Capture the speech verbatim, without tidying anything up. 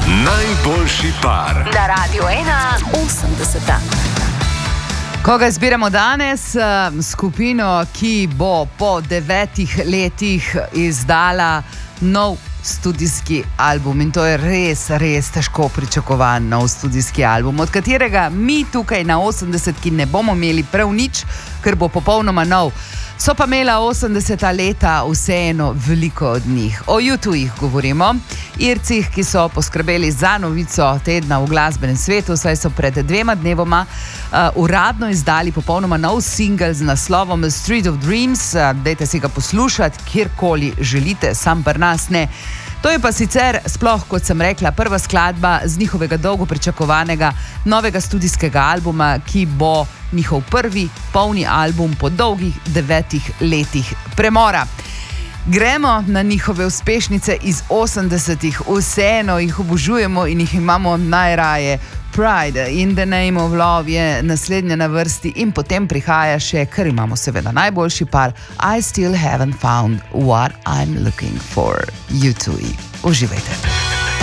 Najboljši par. Na Radio ena osemdeset. Koga izbiramo danes? Skupino, ki bo po devetih letih izdala nov studijski album. In to je res, res težko pričakovan nov studijski album, od katerega mi tukaj na osemdesetki ne bomo imeli prav nič, ker bo popolnoma nov. So pa imela osemdeseta leta vseeno veliko od njih. O U dva govorimo, Ircih, ki so poskrbeli za novico tedna v glasbenem svetu, saj so pred dvema dnevoma uh, uradno izdali popolnoma nov singel z naslovom Street of Dreams. Uh, dajte si ga poslušati, kjerkoli želite, sam pri nas ne. To je pa sicer, sploh kot sem rekla, prva skladba z njihovega dolgo pričakovanega novega studijskega albuma, ki bo njihov prvi polni album po dolgih devetih letih premora. Gremo na njihove uspešnice iz osemdesetih, vseeno jih obožujemo in jih imamo najraje. Pride in the Name of Love je naslednja na vrsti in potem prihaja še, ker imamo seveda najboljši par, I Still Haven't Found What I'm Looking For. U dva. Uživajte.